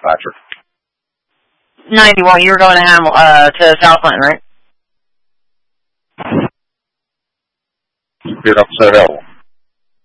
Patrick. 91. You were going to South Clinton, right? You're upside L.